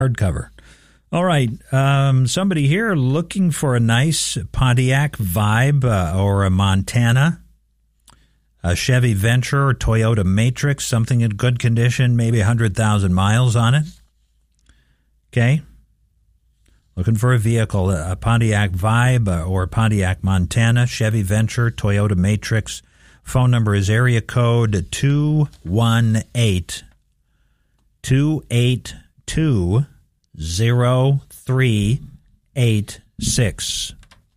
hardcover. All right. Somebody here looking for a nice Pontiac Vibe or a Montana, a Chevy Venture or Toyota Matrix, something in good condition, maybe 100,000 miles on it. Okay. Looking for a vehicle, a Pontiac Vibe or Pontiac Montana, Chevy Venture, Toyota Matrix. Phone number is area code 218-282-0386.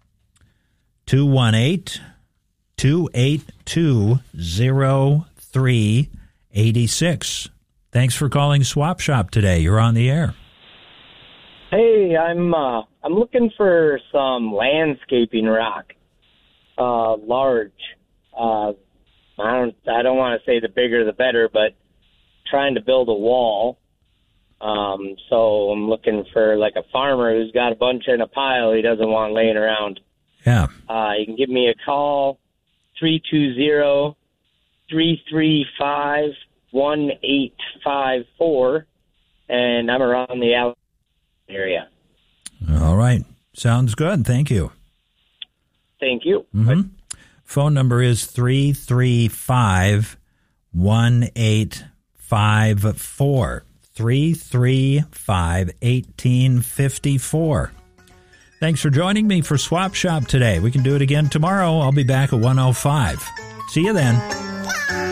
218-282-0386. Thanks for calling Swap Shop today. You're on the air. Hey, I'm looking for some landscaping rock, large. I don't want to say the bigger the better, but trying to build a wall. So I'm looking for like a farmer who's got a bunch in a pile he doesn't want laying around. Yeah. You can give me a call, 320-335-1854, and I'm around the area. All right. Sounds good. Thank you. Thank you. Mm-hmm. Phone number is 335-1854. 335-1854. Thanks for joining me for Swap Shop today. We can do it again tomorrow. I'll be back at 1:05. See you then.